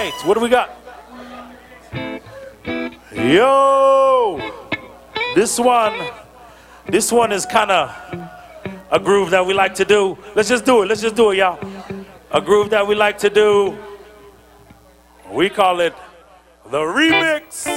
right, what do we got? Yo, this one is kind of a groove that we like to do. Let's just do it, y'all. A groove that we like to do. We call it the remix.